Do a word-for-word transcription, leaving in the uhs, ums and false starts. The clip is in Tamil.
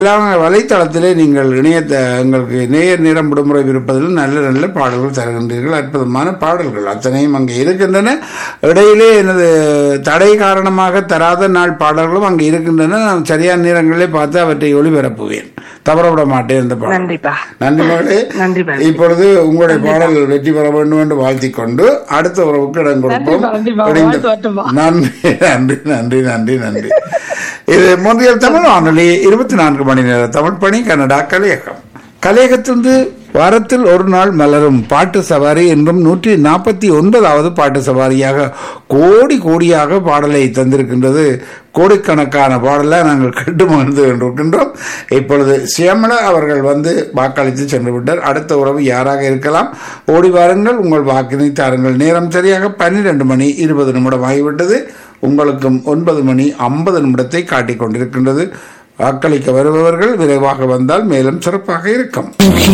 எல்லாம் வலைத்தளத்திலே நீங்கள் இணையத்தை எங்களுக்கு நேர் நேரம் விடுமுறை இருப்பதில் நல்ல நல்ல பாடல்கள் தருகின்றீர்கள். அற்புதமான பாடல்கள் அத்தனையும் அங்கே இருக்கின்றன. இடையிலே எனது தடை காரணமாக தராத நாள் பாடல்களும் அங்கே இருக்கின்றன. நான் சரியான நேரங்களிலே பார்த்து அவற்றை ஒளிபரப்புவேன், தவறவிட மாட்டேன். இந்த பாடல் நன்றி மகளே. இப்பொழுது உங்களுடைய பாடல்கள் வெற்றி பெற வேண்டும் என்று வாழ்த்திக் கொண்டு அடுத்த உறவுக்கு இடம் கொடுப்போம். நன்றி நன்றி நன்றி நன்றி நன்றி. இது மொழியல் தமிழ் வானொலி இருபத்தி நான்கு மணி நேர தமிழ் பணி கனடா கலையகம். கலையகத்திலிருந்து வாரத்தில் ஒரு நாள் மலரும் பாட்டு சவாரி என்றும் நூற்றி நாற்பத்தி ஒன்பதாவது பாட்டு சவாரியாக கோடி கோடியாக பாடலை தந்திருக்கின்றது. கோடிக்கணக்கான பாடலை நாங்கள் கண்டு மகிழ்ந்து கொண்டிருக்கின்றோம். இப்பொழுது சியமலா அவர்கள் வந்து வாக்களித்து சென்று விட்டார். அடுத்த உறவு யாராக இருக்கலாம்? ஓடி வாருங்கள், உங்கள் வாக்கினை தாருங்கள். நேரம் சரியாக பன்னிரண்டு மணி இருபது நிமிடம் ஆகிவிட்டது. உங்களுக்கும் ஒன்பது மணி ஐம்பது நிமிடத்தை காட்டிக் கொண்டிருக்கின்றது. வாக்களிக்க வருபவர்கள் விரைவாக வந்தால் மேலும் சிறப்பாக இருக்கும்.